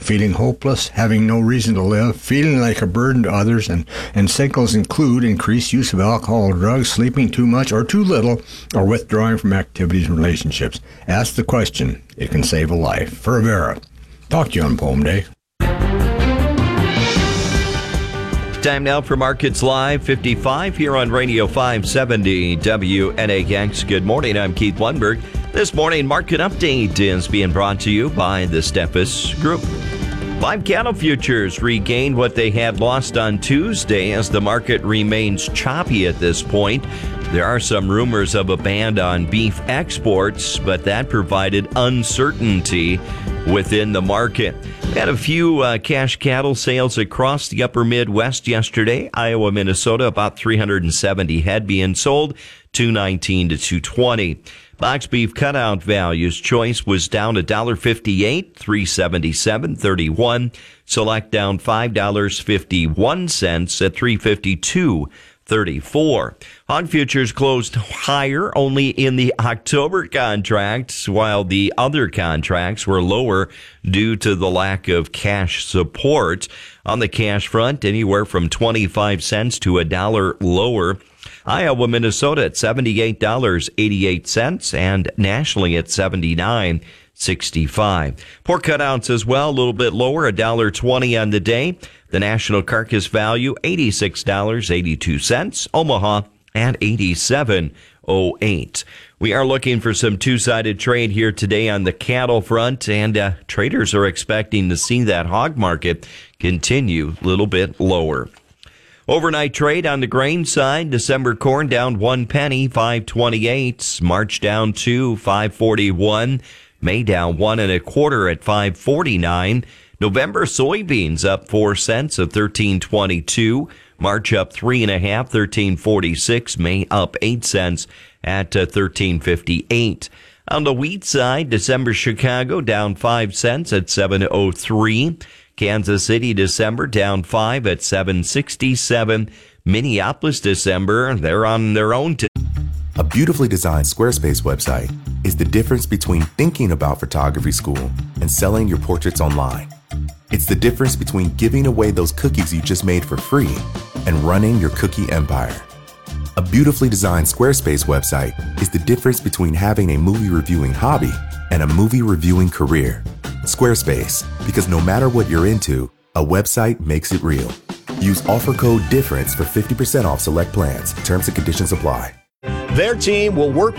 feeling hopeless, having no reason to live, feeling like a burden to others, and signals include increased use of alcohol or drugs, sleeping too much or too little, or withdrawing from activities and relationships. Ask the question. It can save a life. For Avera. Talk to you on Poem Day. Time now for Markets Live 55 here on Radio 570 WNAX. Good morning. I'm Keith Lundberg. This morning, Market Update is being brought to you by the Steffes Group. Live cattle futures regained what they had lost on Tuesday as the market remains choppy at this point. There are some rumors of a ban on beef exports, but that provided uncertainty within the market. We had a few cash cattle sales across the upper Midwest yesterday. Iowa, Minnesota, about 370 head being sold, $219 to $220. Box beef cutout values. Choice was down $1.58, $377.31. Select down $5.51 at $352.34. Hog futures closed higher only in the October contracts, while the other contracts were lower due to the lack of cash support. On the cash front, anywhere from 25 cents to $1 lower. Iowa, Minnesota at $78.88 and nationally at $79.65. Pork cutouts as well, a little bit lower, $1.20 on the day. The national carcass value, $86.82. Omaha at $87.08. We are looking for some two-sided trade here today on the cattle front, and traders are expecting to see that hog market continue a little bit lower. Overnight trade on the grain side, December corn down 1 penny, 5.28. March down 2, 5.41. May down 1 1/4 at 5.49. November soybeans up 4 cents at 13.22. March up 3 1/2, 13.46. May up 8 cents at 13.58. On the wheat side, December Chicago down 5 cents at 7.03. Kansas City, December, down 5 at 7.67. Minneapolis, December, they're on their own. A beautifully designed Squarespace website is the difference between thinking about photography school and selling your portraits online. It's the difference between giving away those cookies you just made for free and running your cookie empire. A beautifully designed Squarespace website is the difference between having a movie reviewing hobby and a movie reviewing career. Squarespace, because no matter what you're into, a website makes it real. Use offer code DIFFERENCE for 50% off select plans. Terms and conditions apply. Their team will work